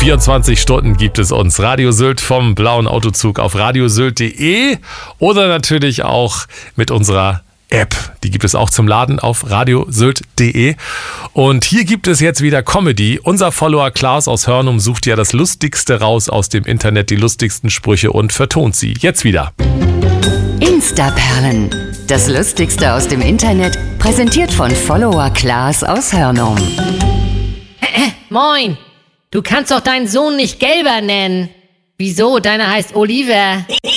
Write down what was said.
24 Stunden gibt es uns. Radio Sylt vom blauen Autozug auf radiosylt.de oder natürlich auch mit unserer App. Die gibt es auch zum Laden auf radiosylt.de. Und hier gibt es jetzt wieder Comedy. Unser Follower Klaas aus Hörnum sucht ja das Lustigste raus aus dem Internet, die lustigsten Sprüche und vertont sie. Jetzt wieder. Instaperlen. Das Lustigste aus dem Internet, präsentiert von Follower Klaas aus Hörnum. Moin, du kannst doch deinen Sohn nicht Gelber nennen. Wieso? Deiner heißt Oliver.